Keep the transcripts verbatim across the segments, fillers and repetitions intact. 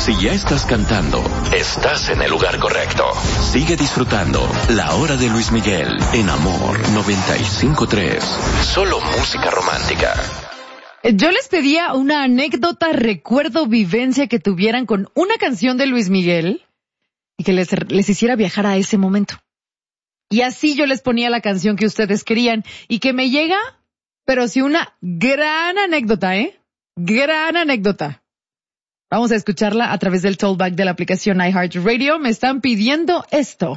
Si ya estás cantando, estás en el lugar correcto. Sigue disfrutando La Hora de Luis Miguel en Amor noventa y cinco punto tres. Solo música romántica. Yo les pedía una anécdota, recuerdo, vivencia que tuvieran con una canción de Luis Miguel y que les, les hiciera viajar a ese momento. Y así yo les ponía la canción que ustedes querían y que me llega, pero sí una gran anécdota, ¿eh? Gran anécdota. Vamos a escucharla a través del tollback de la aplicación iHeartRadio. Me están pidiendo esto.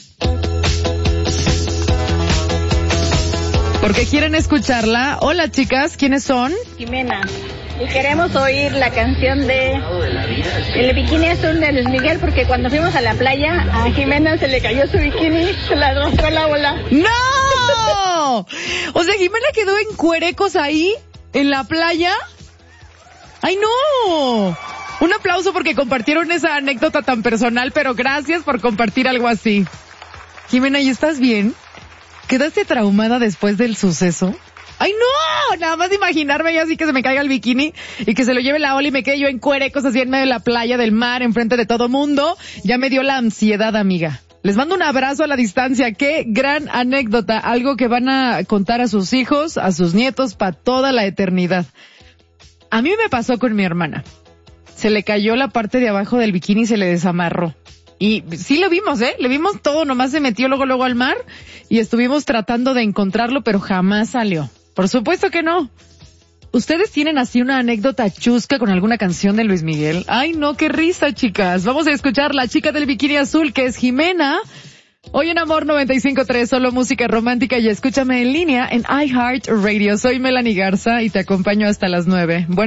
Porque quieren escucharla. Hola, chicas, ¿quiénes son? Jimena. Y queremos oír la canción de El Bikini Azul de Luis Miguel, porque cuando fuimos a la playa, a Jimena se le cayó su bikini, se la arrastró la bola. ¡No! O sea, Jimena quedó en cuerecos ahí, en la playa. ¡Ay, no! Un aplauso porque compartieron esa anécdota tan personal, pero gracias por compartir algo así. Jimena, ¿y estás bien? ¿Quedaste traumada después del suceso? ¡Ay, no! Nada más de imaginarme yo así que se me caiga el bikini y que se lo lleve la ola y me quede yo en cuerecos así en medio de la playa, del mar, enfrente de todo mundo. Ya me dio la ansiedad, amiga. Les mando un abrazo a la distancia. ¡Qué gran anécdota! Algo que van a contar a sus hijos, a sus nietos, para toda la eternidad. A mí me pasó con mi hermana. Se le cayó la parte de abajo del bikini y se le desamarró. Y sí lo vimos, ¿eh? Le vimos todo, nomás se metió luego luego al mar y estuvimos tratando de encontrarlo, pero jamás salió. Por supuesto que no. ¿Ustedes tienen así una anécdota chusca con alguna canción de Luis Miguel? Ay, no, qué risa, chicas. Vamos a escuchar La Chica del Bikini Azul, que es Jimena. Hoy en Amor noventa y cinco punto tres, solo música romántica, y escúchame en línea en iHeartRadio. Soy Melanie Garza y te acompaño hasta las nueve. Bueno,